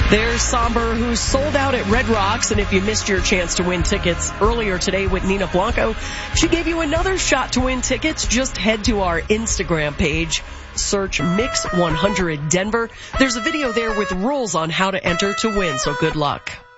There's Somber, who sold out at Red Rocks, and if you missed your chance to win tickets earlier today with Nina Blanco, she gave you another shot to win tickets. Just head to our Instagram page, search Mix 100 Denver. There's a video there with rules on how to enter to win, so good luck.